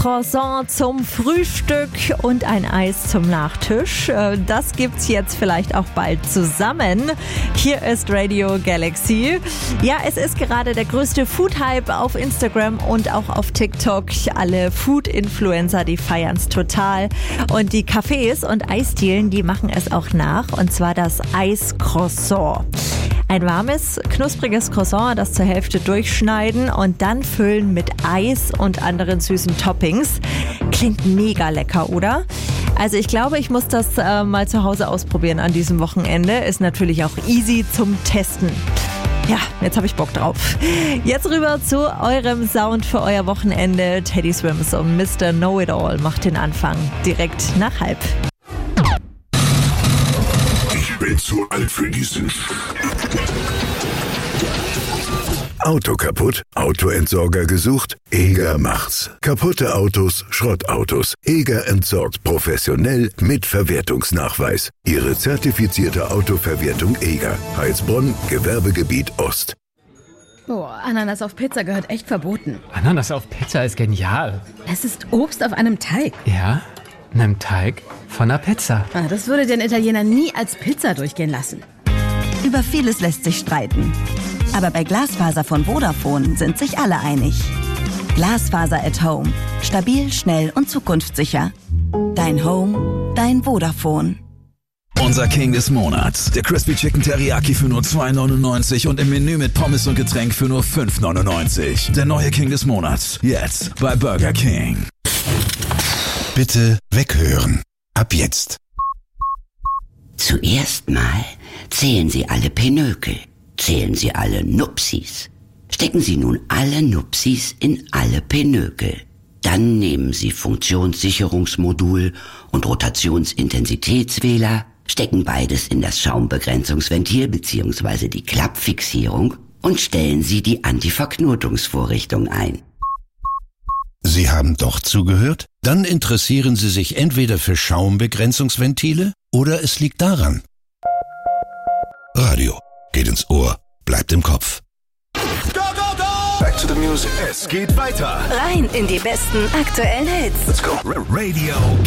Croissant zum Frühstück und ein Eis zum Nachtisch. Das gibt's jetzt vielleicht auch bald zusammen. Hier ist Radio Galaxy. Ja, es ist gerade der größte Food-Hype auf Instagram und auch auf TikTok. Alle Food-Influencer, die feiern's total. Und die Cafés und Eisdielen, die machen es auch nach. Und zwar das Eis-Croissant. Ein warmes, knuspriges Croissant, das zur Hälfte durchschneiden und dann füllen mit Eis und anderen süßen Toppings. Klingt mega lecker, oder? Also ich glaube, ich muss das mal zu Hause ausprobieren an diesem Wochenende. Ist natürlich auch easy zum Testen. Ja, jetzt habe ich Bock drauf. Jetzt rüber zu eurem Sound für euer Wochenende. Teddy Swims und Mr. Know-It-All macht den Anfang direkt nach 12:30. Ich bin zu alt für diesen Auto kaputt? Autoentsorger gesucht? Eger macht's. Kaputte Autos, Schrottautos. Eger entsorgt professionell mit Verwertungsnachweis. Ihre zertifizierte Autoverwertung Eger. Heilsbronn, Gewerbegebiet Ost. Boah, Ananas auf Pizza gehört echt verboten. Ananas auf Pizza ist genial. Es ist Obst auf einem Teig. Ja, einem Teig von einer Pizza. Das würde den Italiener nie als Pizza durchgehen lassen. Über vieles lässt sich streiten. Aber bei Glasfaser von Vodafone sind sich alle einig. Glasfaser at Home. Stabil, schnell und zukunftssicher. Dein Home, dein Vodafone. Unser King des Monats. Der Crispy Chicken Teriyaki für nur $2,99 und im Menü mit Pommes und Getränk für nur $5,99. Der neue King des Monats. Jetzt bei Burger King. Bitte weghören. Ab jetzt. Zuerst mal zählen Sie alle Pinökel. Zählen Sie alle Nupsis. Stecken Sie nun alle Nupsis in alle Pinökel. Dann nehmen Sie Funktionssicherungsmodul und Rotationsintensitätswähler, stecken beides in das Schaumbegrenzungsventil bzw. die Klappfixierung und stellen Sie die Antiverknotungsvorrichtung ein. Sie haben doch zugehört? Dann interessieren Sie sich entweder für Schaumbegrenzungsventile oder es liegt daran. Radio. Geht ins Ohr, bleibt im Kopf. Go, go, go! Back to the music. Es geht weiter. Rein in die besten aktuellen Hits. Let's go. Radio